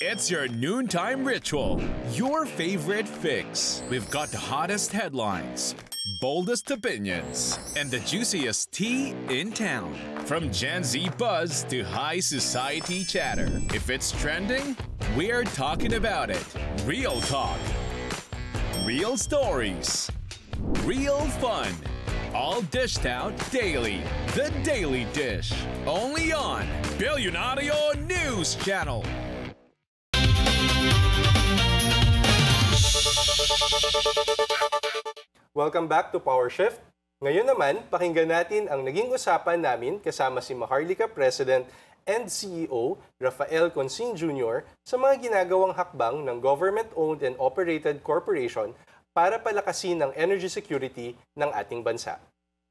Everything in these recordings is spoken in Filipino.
It's your noontime ritual, your favorite fix. We've got the hottest headlines, boldest opinions, and the juiciest tea in town. From Gen Z buzz to high society chatter. If it's trending, we're talking about it. Real talk, real stories, real fun. All dished out daily. The Daily Dish. Only on Billionario News Channel. Welcome back to Power Shift. Ngayon naman, pakinggan natin ang naging usapan namin kasama si Maharlika President and CEO Rafael Consing Jr. sa mga ginagawang hakbang ng government-owned and operated corporation para palakasin ang energy security ng ating bansa.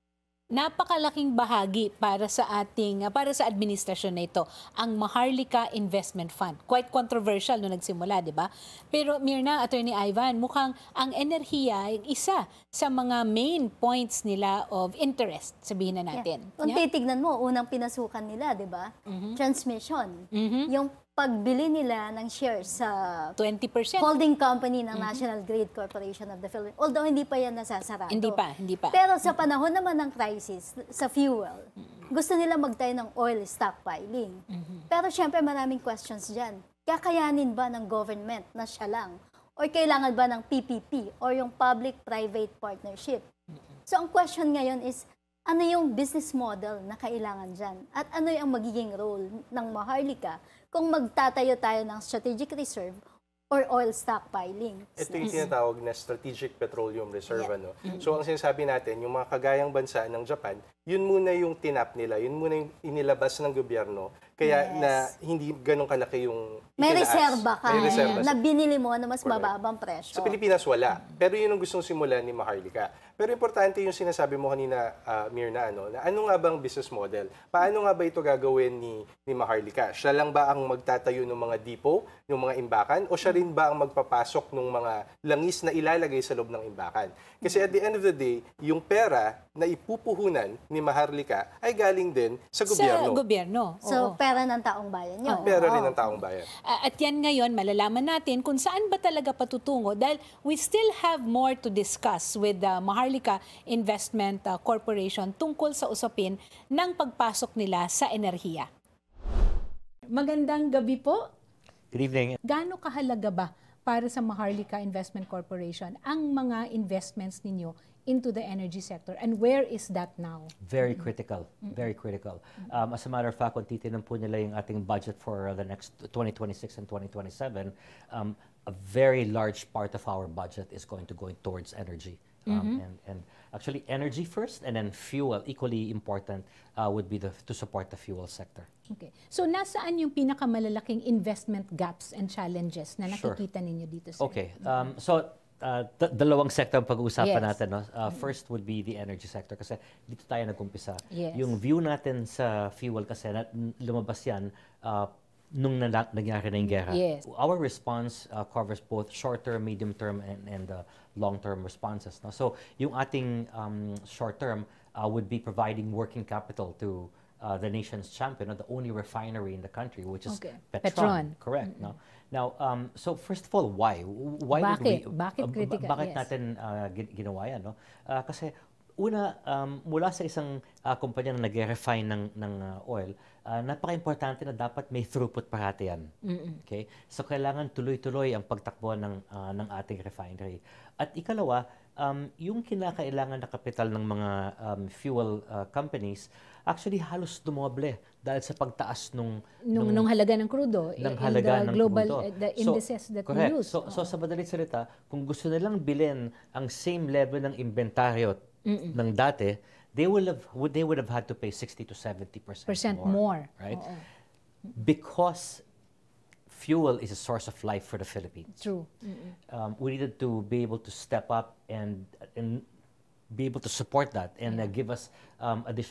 Napakalaking bahagi para sa administrasyon na ito, ang Maharlika Investment Fund. Quite controversial nung nagsimula, di ba? Pero Mirna, Attorney Ivan, mukhang ang enerhiya ay isa sa mga main points nila of interest, sabihin na natin. Yeah. Kung titignan mo, unang pinasukan nila, di ba? Transmission. Yung pagbili nila ng shares sa 20% holding company ng National Grid Corporation of the Philippines. Although hindi pa yan nasasarado. Hindi pa. Pero sa panahon naman ng crisis, sa fuel, gusto nila magtayo ng oil stockpiling. Pero syempre maraming questions dyan. Kakayanin ba ng government na siya lang? O kailangan ba ng PPP o yung public-private partnership? So ang question ngayon is, ano yung business model na kailangan dyan? At ano yung magiging role ng Maharlika kung magtatayo tayo ng strategic reserve or oil stockpiling? Ito yung tinatawag na Strategic Petroleum Reserve. Ano? So ang sinasabi natin, yung mga kagayang bansa ng Japan, yun muna yung tinap nila, yun muna yung inilabas ng gobyerno. Kaya na hindi ganun kalaki yung may reserba ka may reserba na binili mo na mas mababang presyo. Sa Pilipinas wala. Pero yun ang gustong simulan ni Maharlika. Pero importante yung sinasabi mo kanina, Mirna, na ano nga bang business model? Paano nga ba ito gagawin ni Maharlika? Siya lang ba ang magtatayo ng mga depot, ng mga imbakan? O siya rin ba ang magpapasok ng mga langis na ilalagay sa loob ng imbakan? Kasi at the end of the day, yung pera na ipupuhunan ni Maharlika ay galing din sa gobyerno. Sa gobyerno. So, pera ng taong bayan yun. Pera rin ng taong bayan. At yan ngayon, malalaman natin kung saan ba talaga patutungo dahil we still have more to discuss with the Maharlika Investment Corporation tungkol sa usapin ng pagpasok nila sa enerhiya. Magandang gabi po. Good evening. Gaano kahalaga ba para sa Maharlika Investment Corporation ang mga investments ninyo into the energy sector, and where is that now? Very critical, very critical. As a matter of fact, kung titinan po nila yung ating budget for the next 2026 and 2027, a very large part of our budget is going to go towards energy. And actually, energy first, and then fuel, equally important, would be to support the fuel sector. Okay. So, nasaan yung pinakamalalaking investment gaps and challenges na nakikita ninyo dito, sir? Okay. Dalawang sector ang pag-uusapan Yes. natin. No? First would be the energy sector kasi dito tayo nag-umpisa. Yes. Yung view natin sa fuel kasi lumabas yan nung nangyari na yung gera. Yes. Our response covers both short-term, medium-term, and long-term responses. No? So yung ating short-term would be providing working capital to the nation's champion, the only refinery in the country, which is Petron. Correct. No? Now, so first of all, why? Bakit? Bakit critical? Bakit natin ginawa yan? No? Kasi una, mula sa isang kumpanya na nag-refine ng oil, napaka-importante na dapat may throughput parati yan. Okay? So kailangan tuloy-tuloy ang pagtakbo ng ating refinery. At ikalawa, yung kinakailangan na kapital ng mga fuel companies, actually halos dumoble dahil sa pagtaas nung halaga ng krudo, ng halaga ng global crudo. the indices that we use. So sa madaling salita, kung gusto nilang bilhin ang same level ng inventaryo ng dati, they would have had to pay 60 to 70% more. Right? Because fuel is a source of life for the Philippines. True. We needed to be able to step up and be able to support that and give us additional